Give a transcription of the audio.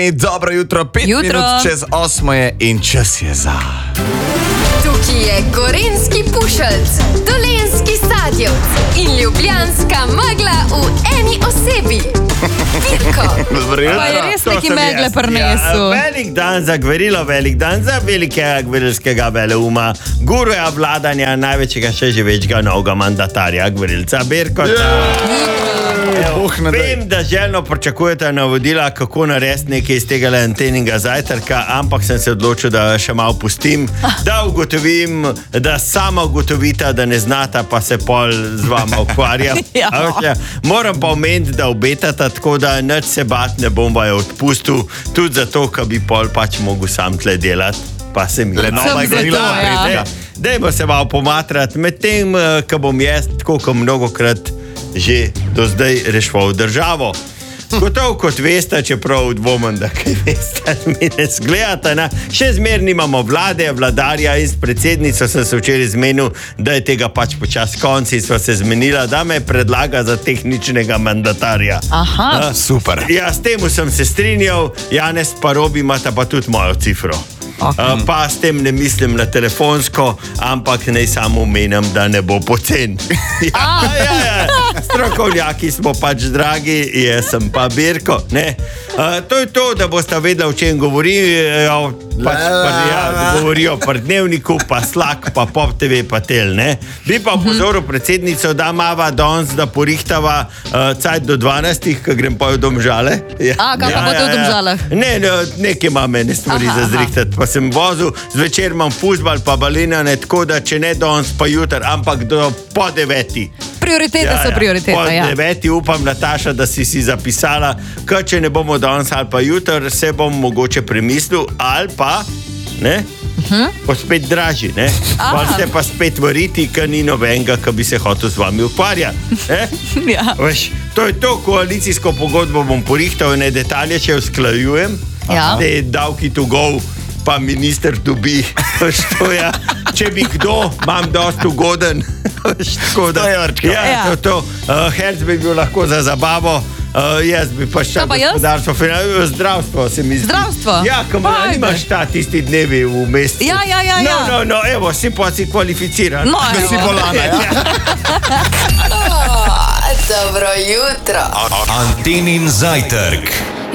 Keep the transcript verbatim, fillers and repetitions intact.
Dobro jutro, pet jutro. minut čez osmo je in čas je za... Tukaj je gorenjski pušelc, dolenjski sadjevc in ljubljanska megla v eni osebi. Pirko. Pa je res neki megle prinesel. Ja, velik dan za gverilo, velik dan za velikega gverilskega veleuma, guruja vladanja največjega še živečega novega mandatarja, gverilca Birkota. Uh, Vem, da željno pričakujete navodila, kako narediti nekaj iz tega anteninga zajtrka, ampak sem se odločil, da še malo pustim, da ugotovim, da sama ugotovita, da ne znata, pa se pol z vama ukvarja. Ja. Moram pa omeniti, da obetata, tako da nič se bat ne bom vaju odpustil, tudi zato, ker bi pol pač mogel sam tle delati, pa se mi... Le nova gverila napredka. Dajmo se malo pomatrati, med tem, ko bom jaz, tako kot mnogokrat, že do zdaj rešval državo. Gotovo kot veste, čeprav dvomim, da kaj veste, mi ne zgledate, ne? Še zmer nimamo vlade, vladarja in s predsednico sem se včeraj zmenil, da je tega pač počas konci, sva se zmenila, da me predlaga za tehničnega mandatarja. Aha. A, Super. Ja, s tem sem se strinjal, Janez pa Robi imata pa tudi mojo cifro. Okay. Uh, pa s tem ne mislim na telefonsko, ampak naj samo omenim, da ne bo pocen. ja, ja, ja. Strokovnjaki smo pač dragi, jaz sem pa Birko. Ne? Uh, to je to, da boste vedeli, o čem govorijo. Pač, pa, ja, govorijo pa dnevniku, pa Slak, pa Pop T V, pa tel. Ne? Bi pa pozoril predsednico, da mava danes, da porihtava uh, cajt do dvanajstih, ko grem pa v Domžale. Ja. A, kaj pa boste v Domžalah? Ne, ne, nekaj ima mene stvari Aha, za zrihtati, pa sem vozil, zvečer imam fuzbal, pa balinane, tako da če ne danes, pa jutr, ampak do po deveti. Prioritete so prioritete, po ja. deveti upam, Nataša, da si si zapisala, ker če ne bomo danes ali pa jutr, se bom mogoče premislil, ali pa, ne, uh-huh. pa spet dražji, ne, pa ste pa spet variti, ker ni nobenega, ki bi se hotel z vami ukvarjati. Ja. Veš, to je to, koalicijsko pogodbo bom porihtal, ne detalje še usklajujem, Ja. te davki to go, pa minister dobi, veš, to je, če bi kdo, imam dost ugoden, veš, tako da, ja, Ja. to, to, uh, herc bi bil lahko za zabavo, uh, jaz bi pa še Kaj pa jaz? gospodarstvo, finan- zdravstvo se mi zdi. Zdravstvo? Ja, kamar Ajde. nimaš ta tisti dnevi v mestu. Ja, ja, ja, No, ja. no, no, evo, si pa si kvalificiran. No, Da si evo. bolana, ja? Oh, dobro jutro. Antenin zajtrk.